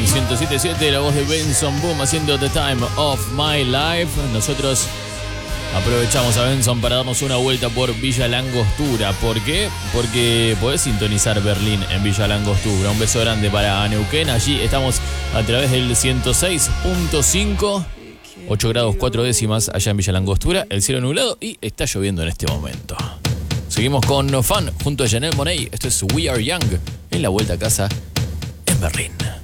107.7, la voz de Benson Boom haciendo The Time of My Life. Nosotros aprovechamos a Benson para darnos una vuelta por Villa Langostura. ¿Por qué? Porque podés sintonizar Berlín en Villa Langostura. Un beso grande para Neuquén. Allí estamos a través del 106.5. 8 grados 4 décimas allá en Villa Langostura. El cielo nublado y está lloviendo en este momento. Seguimos con Fan junto a Janelle Monáe. Esto es We Are Young en la vuelta a casa en Berlín.